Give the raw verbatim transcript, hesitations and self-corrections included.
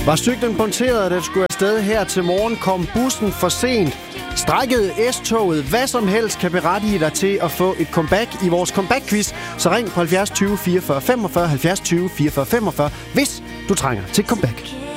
Var cyklen punkteret, da du skulle afsted her til morgen, kom bussen for sent, strækkede S-toget, hvad som helst kan berettige dig til at få et comeback i vores comeback-quiz, så ring på halvfjerds tyve fireogfyrre femogfyrre, halvfjerds tyve fireogfyrre femogfyrre, hvis du trænger til comeback.